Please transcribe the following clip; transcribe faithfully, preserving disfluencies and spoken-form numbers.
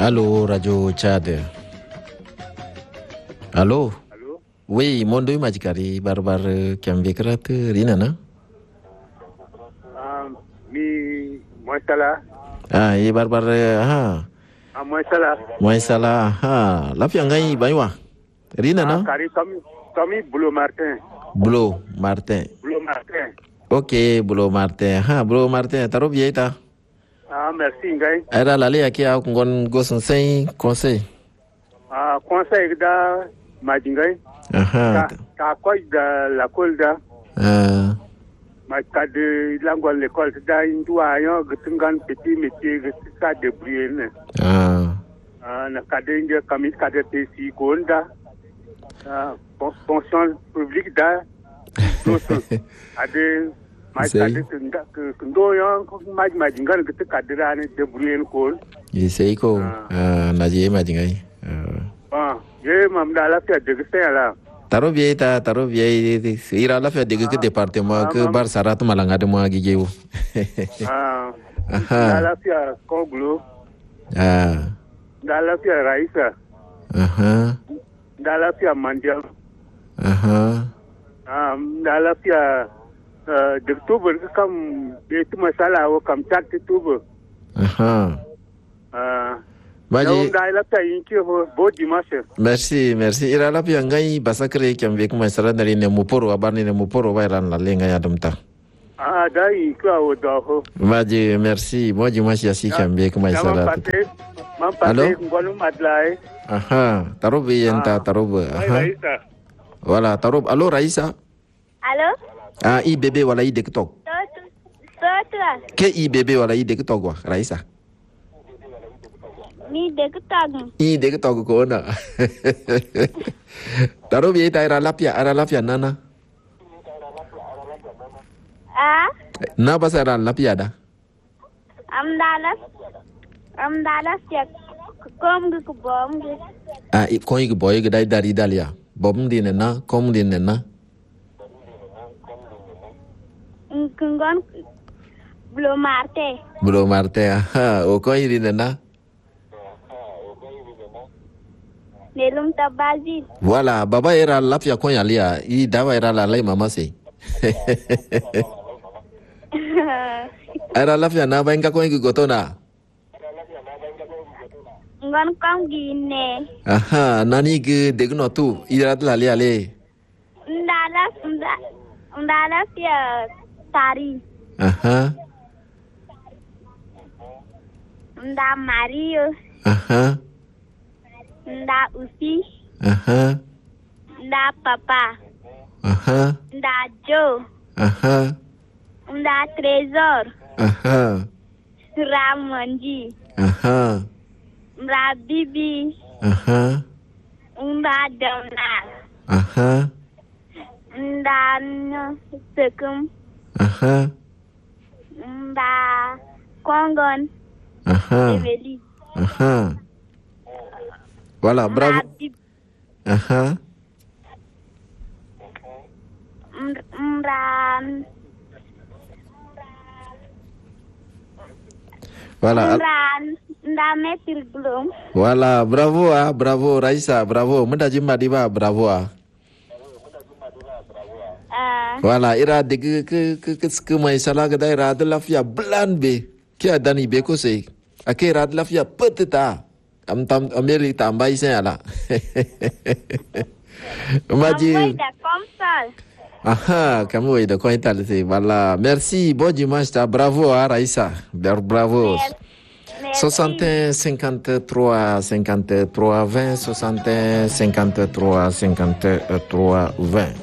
Allô, Radio Tchad. Allô? Allô? Oui, Mondo Majikari, Barbar Kiambekrat, Rinana? Ah, mi, moi Salah. Ah, ye Barbar, ah. Ah, moi Salah. Moi Salah, ah. La Fiangai, Baywa. Rinana? Ah, Kari, Tommy, Tommy Boulot Martin. Boulot Martin. Boulot Martin. Ok, Boulot Martin. Ah, Boulot Martin, t'as bien, t'as? Ah, merci, Ngay. Era la lei aqui a com gosto sem conseil. Ah, conseil da Majingai. Aha. Ta quoi da la col da. Ah. Ma cadre langue l'école da indua yo gutungan petit métier ça débrouiller ne. Ah. Ah, na cadre inde kamis cadre pesi gonda. Ah, fonction publique da. Ade mais cadê que que ndo yo mais mais jingan que cadê ani debrouiller ko Isso aí ko na je ma jingai. Ah, je mam da la fia de que là. Taro vie ta taro vie ira la fia de que département que bar sarat malanga de moi gigeu. Ah. Da la fia Koglo. Ah. Da la fia Raisa. Aha. Da la fia Mandial. Aha. Ah, da la fia de tuber kam itu masalah wo kam chat tuber. Aha. Ah. Baji. Da la ta yinki ho bo dimanche. Merci, merci. Ira la pia ngai basakre kyam vek ma sara dari ne muporo abani ne muporo ba ran la lenga ya dumta. Ah, da yinki wo da ho. Baji, merci. Mo dimanche ya si kyam vek ma sara. Mam pate ngonu madlai. Aha, tarobe yenta tarobe. Aha. Voilà, tarobe. Allô Raisa? Allô? Ah, I bébé wala I TikTok. Toto. Ke I bébé wala I TikTok wa, Raisa? Mi TikTok. I TikTok ko na. Tarobe ita era lapia, era lapia nana. Ah? Na basa era lapia da. Amdala. Amdala siya kom gu bom gu. Ah, i ko i boy ga dai dari dalia. Bom din na, kom din na. Kungon Boulot Martin. Boulot Martin. Ha, o ko i din na. Nelum tabazi. Voilà, baba era lapia ko ya lia. I dawa era la lai mama se. Era lapia na ba inga ko i gotona. Ngon kong gine. Aha, nani ke degno tu irat la le ale. Ndala ndala siya tari. Aha. Nda Mario. Aha. Nda Usi. Aha. Nda Papa. Aha. Nda Joe. Aha. Nda Trésor. Aha. Ramonji. Aha. Nda Bibi. Aha. Nda Donald. Aha. Nda Sekum. Aha. Nda Kongon. Aha. Eveli. Aha. Voilà, bravo. Aha. Mran. Voilà. Mran. Nda Metil belum. Voilà, bravo ah, bravo Raisa, bravo. Menda jima diba, bravo ah. Ah. Voilà, ira de ke ke ke ke ke mai sala ga dai ra de la fia blan be. Kia dani be ko se. Ake ra de la fia petita. Am tam ameri tambai se ala. Maji. Aha, kamu ida ko ital se. Voilà, merci. Bon dimanche, bravo ah Raisa. Bravo. soixante et un cinquante-trois cinquante-trois vingt soixante et un cinquante-trois cinquante-trois vingt